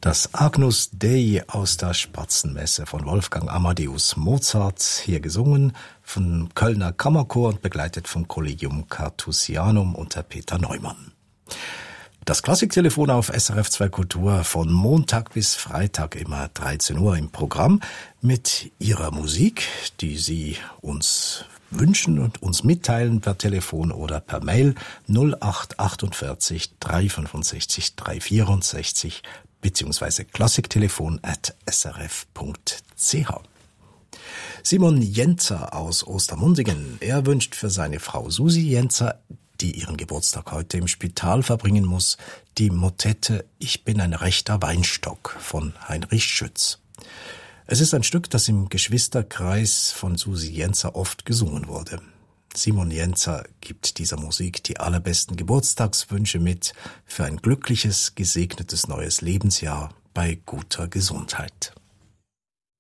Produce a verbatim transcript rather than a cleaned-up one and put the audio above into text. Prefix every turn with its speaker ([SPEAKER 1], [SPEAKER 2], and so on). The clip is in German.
[SPEAKER 1] Das Agnus Dei aus der Spatzenmesse von Wolfgang Amadeus Mozart, hier gesungen vom Kölner Kammerchor und begleitet vom Collegium Carthusianum unter Peter Neumann. Das Klassiktelefon auf S R F zwei Kultur von Montag bis Freitag immer dreizehn Uhr im Programm mit Ihrer Musik, die Sie uns wünschen und uns mitteilen per Telefon oder per Mail null acht achtundvierzig drei fünfundsechzig drei vierundsechzig beziehungsweise klassiktelefon at s r f punkt c h. Simon Jenzer aus Ostermundigen, er wünscht für seine Frau Susi Jenzer, die ihren Geburtstag heute im Spital verbringen muss, die Motette Ich bin ein rechter Weinstock von Heinrich Schütz. Es ist ein Stück, das im Geschwisterkreis von Susi Jenzer oft gesungen wurde. Simon Jenzer gibt dieser Musik die allerbesten Geburtstagswünsche mit für ein glückliches, gesegnetes neues Lebensjahr bei guter Gesundheit.